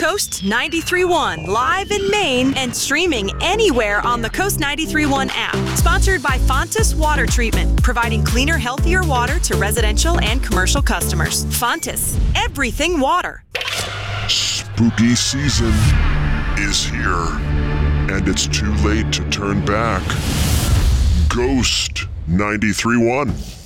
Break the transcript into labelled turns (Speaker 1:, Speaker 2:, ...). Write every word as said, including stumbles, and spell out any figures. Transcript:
Speaker 1: Coast ninety-three point one, live in Maine and streaming anywhere on the Coast ninety-three point one app. Sponsored by Fontis Water Treatment, providing cleaner, healthier water to residential and commercial customers. Fontis, everything water.
Speaker 2: Spooky season is here, and it's too late to turn back. Ghost ninety-three point one.